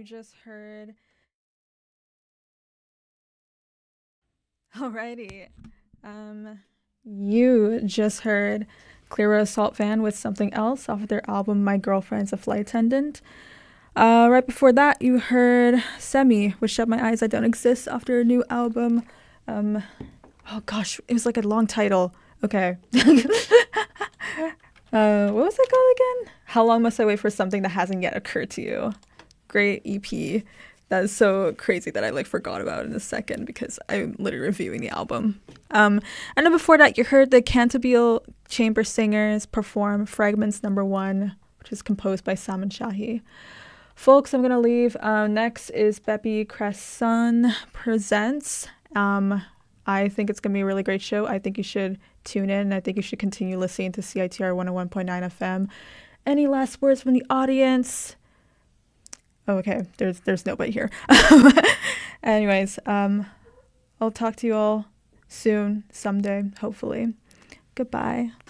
just heard. Alrighty. You just heard Clear Assault Van with Something Else off of their album My Girlfriend's a Flight Attendant. Right before that, you heard Semi with Shut My Eyes I Don't Exist off their new album. Oh gosh, it was like a long title. Okay. What was it called again? How Long Must I Wait for Something That Hasn't Yet Occurred to You? Great EP. That is so crazy that I like forgot about it in a second because I'm literally reviewing the album. And then before that, you heard the Cantabile Chamber Singers perform Fragments Number 1, which is composed by Salman Shahi. Folks, I'm gonna leave. Next is Bepi Cresson Presents. I think it's gonna be a really great show. I think you should tune in. I think you should continue listening to CITR 101.9 FM. Any last words from the audience? Oh, okay. There's nobody here. Anyways, I'll talk to you all soon, someday, hopefully. Goodbye.